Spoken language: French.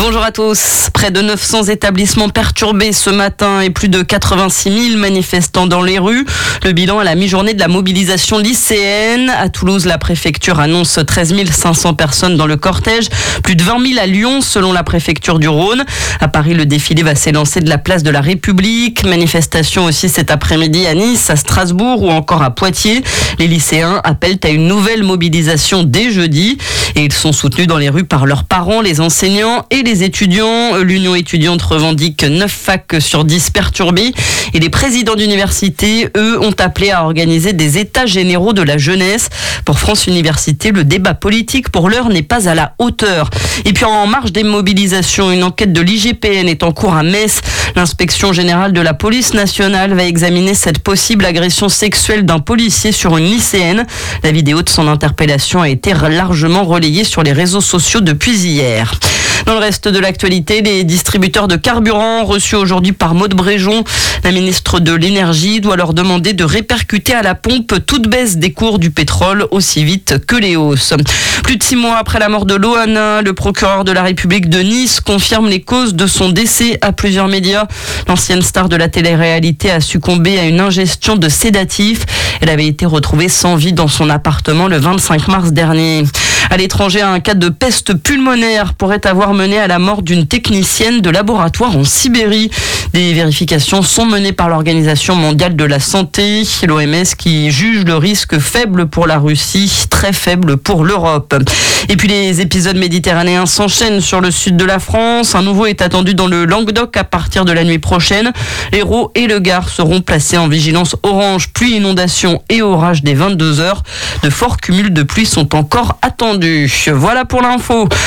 Bonjour à tous. Près de 900 établissements perturbés ce matin et plus de 86 000 manifestants dans les rues. Le bilan à la mi-journée de la mobilisation lycéenne. À Toulouse, la préfecture annonce 13 500 personnes dans le cortège. Plus de 20 000 à Lyon, selon la préfecture du Rhône. À Paris, le défilé va s'élancer de la place de la République. Manifestation aussi cet après-midi à Nice, à Strasbourg ou encore à Poitiers. Les lycéens appellent à une nouvelle mobilisation dès jeudi. Et ils sont soutenus dans les rues par leurs parents, les enseignants et les étudiants. L'Union étudiante revendique 9 facs sur 10 perturbés. Et les présidents d'université, eux, ont appelé à organiser des états généraux de la jeunesse. Pour France Université, le débat politique, pour l'heure, n'est pas à la hauteur. Et puis en marge des mobilisations, une enquête de l'IGPN est en cours à Metz. L'inspection générale de la police nationale va examiner cette possible agression sexuelle d'un policier sur une lycéenne. La vidéo de son interpellation a été largement relayée sur les réseaux sociaux depuis hier. Dans le reste de l'actualité, les distributeurs de carburant reçus aujourd'hui par Maud Bréjon, la ministre de l'Énergie, doit leur demander de répercuter à la pompe toute baisse des cours du pétrole aussi vite que les hausses. Plus de 6 mois après la mort de Loana, le procureur de la République de Nice confirme les causes de son décès à plusieurs médias. L'ancienne star de la télé-réalité a succombé à une ingestion de sédatifs. Elle avait été retrouvée sans vie dans son appartement le 25 mars dernier. À l'étranger, un cas de peste pulmonaire pourrait avoir mené à la mort d'une technicienne de laboratoire en Sibérie. Des vérifications sont menées par l'Organisation mondiale de la santé, l'OMS, qui juge le risque faible pour la Russie, très faible pour l'Europe. Et puis les épisodes méditerranéens s'enchaînent sur le sud de la France. Un nouveau est attendu dans le Languedoc à partir de la nuit prochaine. L'Hérault et le Gard seront placés en vigilance orange, pluie, inondation et orage dès 22 heures. De forts cumuls de pluie sont encore attendus. Voilà pour l'info.